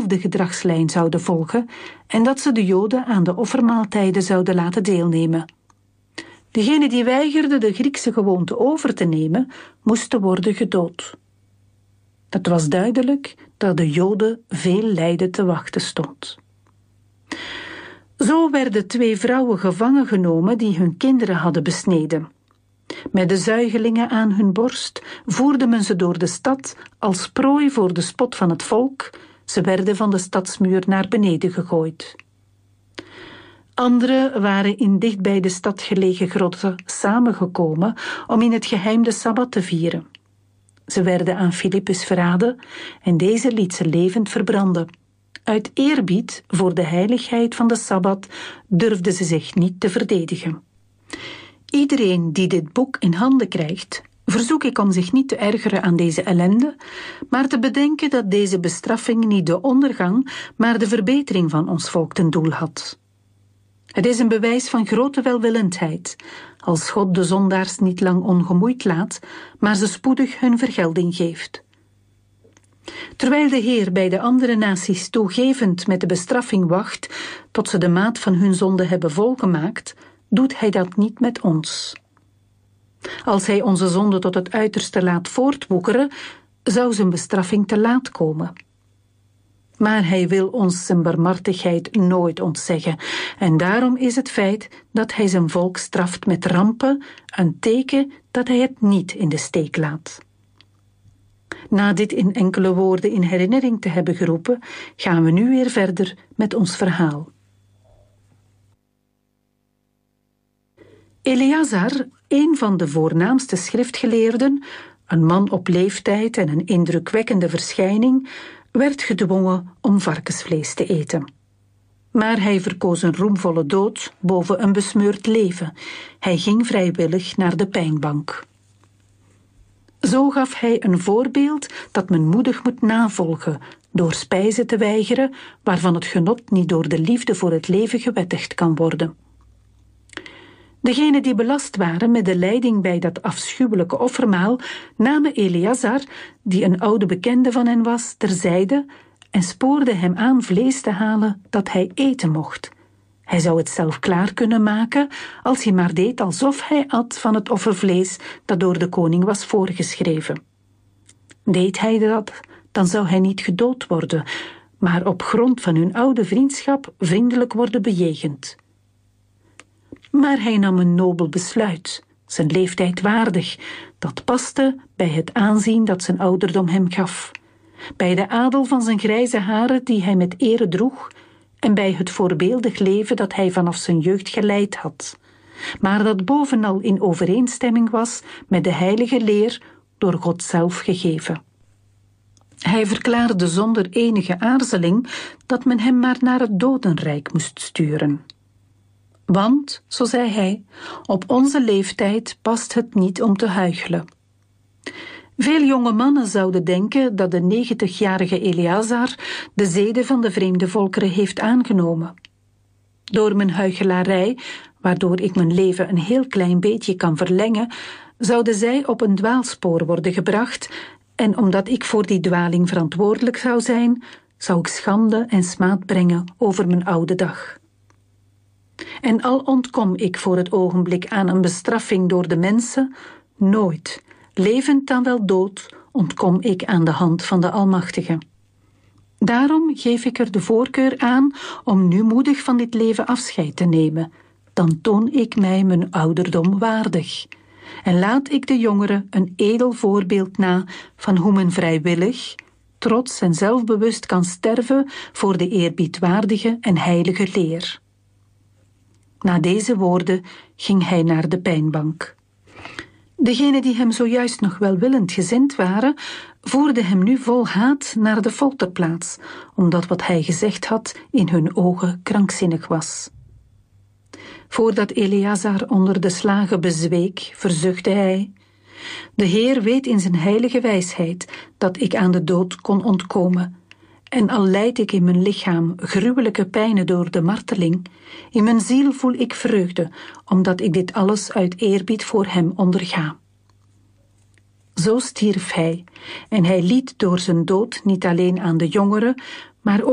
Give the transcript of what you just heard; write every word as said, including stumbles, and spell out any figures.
dezelfde gedragslijn zouden volgen en dat ze de Joden aan de offermaaltijden zouden laten deelnemen. Degenen die weigerden de Griekse gewoonte over te nemen, moesten worden gedood. Het was duidelijk dat de Joden veel lijden te wachten stond. Zo werden twee vrouwen gevangen genomen die hun kinderen hadden besneden. Met de zuigelingen aan hun borst voerde men ze door de stad als prooi voor de spot van het volk. Ze werden van de stadsmuur naar beneden gegooid. Anderen waren in dicht bij de stad gelegen grotten samengekomen om in het geheim de Sabbat te vieren. Ze werden aan Filippus verraden en deze liet ze levend verbranden. Uit eerbied voor de heiligheid van de Sabbat durfden ze zich niet te verdedigen. Iedereen die dit boek in handen krijgt, verzoek ik om zich niet te ergeren aan deze ellende, maar te bedenken dat deze bestraffing niet de ondergang, maar de verbetering van ons volk ten doel had. Het is een bewijs van grote welwillendheid, als God de zondaars niet lang ongemoeid laat, maar ze spoedig hun vergelding geeft. Terwijl de Heer bij de andere naties toegevend met de bestraffing wacht tot ze de maat van hun zonde hebben volgemaakt, doet hij dat niet met ons. Als hij onze zonde tot het uiterste laat voortwoekeren, zou zijn bestraffing te laat komen. Maar hij wil ons zijn barmhartigheid nooit ontzeggen, en daarom is het feit dat hij zijn volk straft met rampen een teken dat hij het niet in de steek laat. Na dit in enkele woorden in herinnering te hebben geroepen, gaan we nu weer verder met ons verhaal. Eleazar, een van de voornaamste schriftgeleerden, een man op leeftijd en een indrukwekkende verschijning, werd gedwongen om varkensvlees te eten. Maar hij verkoos een roemvolle dood boven een besmeurd leven. Hij ging vrijwillig naar de pijnbank. Zo gaf hij een voorbeeld dat men moedig moet navolgen, door spijzen te weigeren waarvan het genot niet door de liefde voor het leven gewettigd kan worden. Degenen die belast waren met de leiding bij dat afschuwelijke offermaal, namen Eleazar, die een oude bekende van hen was, terzijde en spoorden hem aan vlees te halen dat hij eten mocht. Hij zou het zelf klaar kunnen maken als hij maar deed alsof hij at van het offervlees dat door de koning was voorgeschreven. Deed hij dat, dan zou hij niet gedood worden, maar op grond van hun oude vriendschap vriendelijk worden bejegend. Maar hij nam een nobel besluit, zijn leeftijd waardig, dat paste bij het aanzien dat zijn ouderdom hem gaf, bij de adel van zijn grijze haren die hij met ere droeg en bij het voorbeeldig leven dat hij vanaf zijn jeugd geleid had, maar dat bovenal in overeenstemming was met de heilige leer door God zelf gegeven. Hij verklaarde zonder enige aarzeling dat men hem maar naar het dodenrijk moest sturen. Want, zo zei hij, op onze leeftijd past het niet om te huichelen. Veel jonge mannen zouden denken dat de negentigjarige Eleazar de zeden van de vreemde volkeren heeft aangenomen. Door mijn huichelarij, waardoor ik mijn leven een heel klein beetje kan verlengen, zouden zij op een dwaalspoor worden gebracht, en omdat ik voor die dwaling verantwoordelijk zou zijn, zou ik schande en smaad brengen over mijn oude dag. En al ontkom ik voor het ogenblik aan een bestraffing door de mensen, nooit, levend dan wel dood, ontkom ik aan de hand van de Almachtige. Daarom geef ik er de voorkeur aan om nu moedig van dit leven afscheid te nemen. Dan toon ik mij mijn ouderdom waardig. En laat ik de jongeren een edel voorbeeld na van hoe men vrijwillig, trots en zelfbewust kan sterven voor de eerbiedwaardige en heilige leer. Na deze woorden ging hij naar de pijnbank. Degenen die hem zojuist nog welwillend gezind waren, voerden hem nu vol haat naar de folterplaats, omdat wat hij gezegd had in hun ogen krankzinnig was. Voordat Eleazar onder de slagen bezweek, verzuchtte hij: De Heer weet in zijn heilige wijsheid dat ik aan de dood kon ontkomen. En al lijd ik in mijn lichaam gruwelijke pijnen door de marteling, in mijn ziel voel ik vreugde, omdat ik dit alles uit eerbied voor hem onderga. Zo stierf hij, en hij liet door zijn dood niet alleen aan de jongeren, maar ook